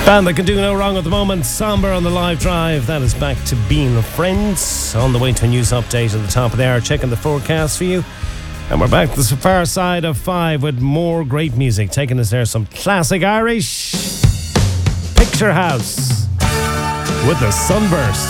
Band that can do no wrong at the moment, Somber on the live drive. That is back to being friends. On the way to a news update at the top of the hour, checking the forecast for you. And we're back to the far side of 5 with more great music. Taking us there, some classic Irish. Picture House with the Sunburst.